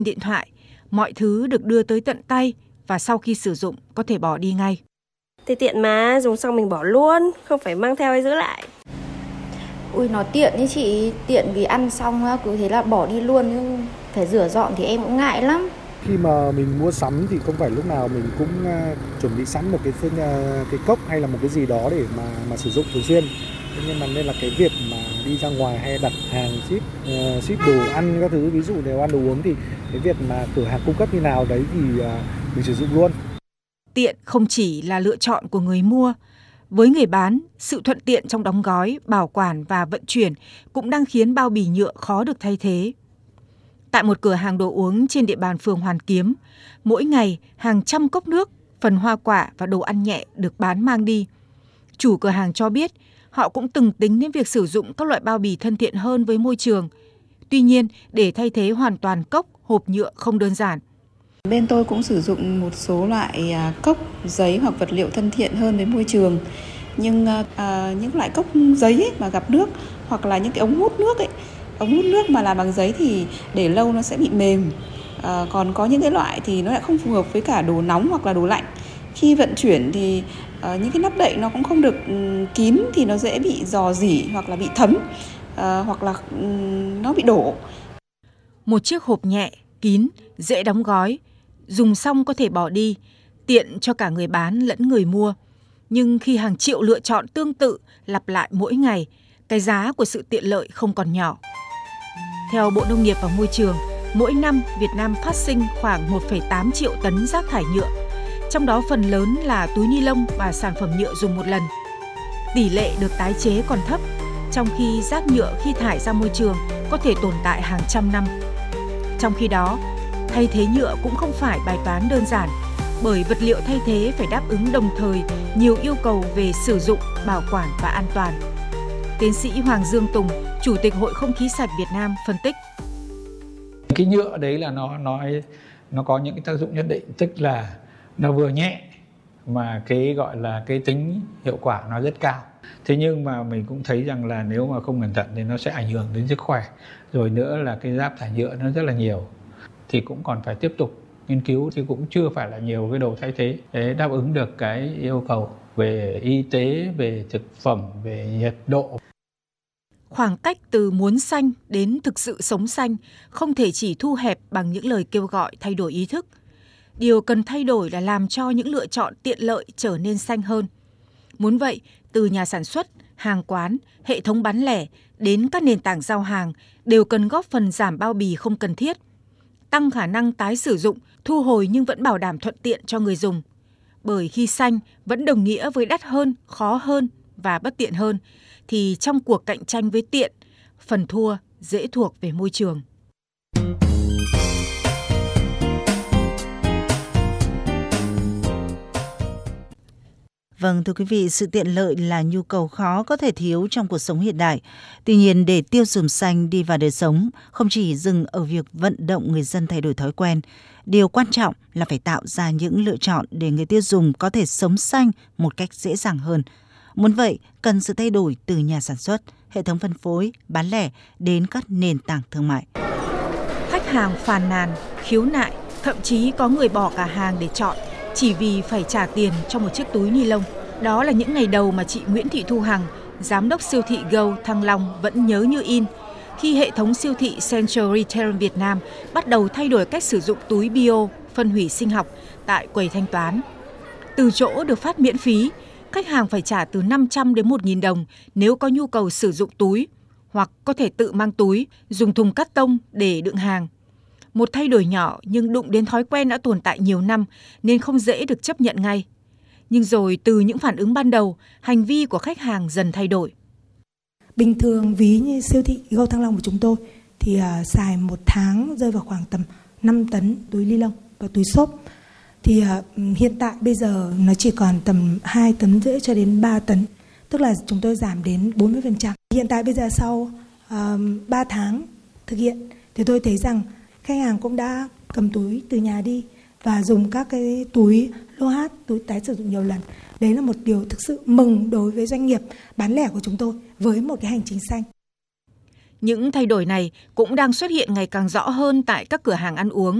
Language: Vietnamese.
điện thoại, mọi thứ được đưa tới tận tay và sau khi sử dụng có thể bỏ đi ngay. Thì tiện mà, dùng xong mình bỏ luôn, không phải mang theo hay giữ lại. Ui, nó tiện ý chị, tiện vì ăn xong cứ thế là bỏ đi luôn, phải rửa dọn thì em cũng ngại lắm. Khi mà mình mua sắm thì không phải lúc nào mình cũng chuẩn bị sẵn một cái cốc hay là một cái gì đó để mà sử dụng thường xuyên. Nhưng mà nên là cái việc mà đi ra ngoài hay đặt hàng ship đồ ăn các thứ, ví dụ nếu ăn đồ uống thì cái việc mà cửa hàng cung cấp như nào đấy thì mình sử dụng luôn. Tiện không chỉ là lựa chọn của người mua. Với người bán, sự thuận tiện trong đóng gói, bảo quản và vận chuyển cũng đang khiến bao bì nhựa khó được thay thế. Tại một cửa hàng đồ uống trên địa bàn phường Hoàn Kiếm, mỗi ngày hàng trăm cốc nước, phần hoa quả và đồ ăn nhẹ được bán mang đi. Chủ cửa hàng cho biết họ cũng từng tính đến việc sử dụng các loại bao bì thân thiện hơn với môi trường. Tuy nhiên, để thay thế hoàn toàn cốc, hộp nhựa không đơn giản. Bên tôi cũng sử dụng một số loại cốc giấy hoặc vật liệu thân thiện hơn với môi trường. Nhưng những loại cốc giấy ấy mà gặp nước hoặc là những cái ống hút nước ấy, ống hút nước mà làm bằng giấy thì để lâu nó sẽ bị mềm. Còn có những cái loại thì nó lại không phù hợp với cả đồ nóng hoặc là đồ lạnh. Khi vận chuyển thì những cái nắp đậy nó cũng không được kín thì nó dễ bị rò rỉ hoặc là bị thấm hoặc là nó bị đổ. Một chiếc hộp nhẹ, kín, dễ đóng gói, dùng xong có thể bỏ đi, tiện cho cả người bán lẫn người mua. Nhưng khi hàng triệu lựa chọn tương tự lặp lại mỗi ngày, cái giá của sự tiện lợi không còn nhỏ. Theo Bộ Nông nghiệp và Môi trường, mỗi năm Việt Nam phát sinh khoảng 1,8 triệu tấn rác thải nhựa, trong đó phần lớn là túi ni lông và sản phẩm nhựa dùng một lần. Tỷ lệ được tái chế còn thấp, trong khi rác nhựa khi thải ra môi trường có thể tồn tại hàng trăm năm. Trong khi đó, thay thế nhựa cũng không phải bài toán đơn giản, bởi vật liệu thay thế phải đáp ứng đồng thời nhiều yêu cầu về sử dụng, bảo quản và an toàn. Tiến sĩ Hoàng Dương Tùng, Chủ tịch Hội Không khí sạch Việt Nam phân tích. Cái nhựa đấy là nó có những cái tác dụng nhất định, tức là nó vừa nhẹ mà cái gọi là cái tính hiệu quả nó rất cao. Thế nhưng mà mình cũng thấy rằng là nếu mà không cẩn thận thì nó sẽ ảnh hưởng đến sức khỏe. Rồi nữa là cái rác thải nhựa nó rất là nhiều. Thì cũng còn phải tiếp tục nghiên cứu, thì cũng chưa phải là nhiều cái đồ thay thế để đáp ứng được cái yêu cầu về y tế, về thực phẩm, về nhiệt độ. Khoảng cách từ muốn xanh đến thực sự sống xanh không thể chỉ thu hẹp bằng những lời kêu gọi thay đổi ý thức. Điều cần thay đổi là làm cho những lựa chọn tiện lợi trở nên xanh hơn. Muốn vậy, từ nhà sản xuất, hàng quán, hệ thống bán lẻ đến các nền tảng giao hàng đều cần góp phần giảm bao bì không cần thiết, tăng khả năng tái sử dụng, thu hồi nhưng vẫn bảo đảm thuận tiện cho người dùng. Bởi khi xanh vẫn đồng nghĩa với đắt hơn, khó hơn và bất tiện hơn, thì trong cuộc cạnh tranh với tiện, phần thua dễ thuộc về môi trường. Vâng, thưa quý vị, sự tiện lợi là nhu cầu khó có thể thiếu trong cuộc sống hiện đại. Tuy nhiên, để tiêu dùng xanh đi vào đời sống, không chỉ dừng ở việc vận động người dân thay đổi thói quen. Điều quan trọng là phải tạo ra những lựa chọn để người tiêu dùng có thể sống xanh một cách dễ dàng hơn. Muốn vậy, cần sự thay đổi từ nhà sản xuất, hệ thống phân phối, bán lẻ đến các nền tảng thương mại. Khách hàng phàn nàn, khiếu nại, thậm chí có người bỏ cả hàng để chọn chỉ vì phải trả tiền cho một chiếc túi ni lông. Đó là những ngày đầu mà chị Nguyễn Thị Thu Hằng, giám đốc siêu thị Go Thăng Long vẫn nhớ như in, khi hệ thống siêu thị Central Retail Việt Nam bắt đầu thay đổi cách sử dụng túi bio, phân hủy sinh học tại quầy thanh toán. Từ chỗ được phát miễn phí, khách hàng phải trả từ 500 đến 1.000 đồng nếu có nhu cầu sử dụng túi, hoặc có thể tự mang túi, dùng thùng cắt tông để đựng hàng. Một thay đổi nhỏ nhưng đụng đến thói quen đã tồn tại nhiều năm nên không dễ được chấp nhận ngay. Nhưng rồi từ những phản ứng ban đầu, hành vi của khách hàng dần thay đổi. Bình thường ví như siêu thị Go Thăng Long của chúng tôi thì xài một tháng rơi vào khoảng tầm 5 tấn túi ni lông và túi xốp. Thì hiện tại bây giờ nó chỉ còn tầm 2 tấn rưỡi cho đến 3 tấn. Tức là chúng tôi giảm đến 40%. Hiện tại bây giờ sau 3 tháng thực hiện thì tôi thấy rằng khách hàng cũng đã cầm túi từ nhà đi và dùng các cái túi lô hát, túi tái sử dụng nhiều lần. Đấy là một điều thực sự mừng đối với doanh nghiệp bán lẻ của chúng tôi với một cái hành trình xanh. Những thay đổi này cũng đang xuất hiện ngày càng rõ hơn tại các cửa hàng ăn uống.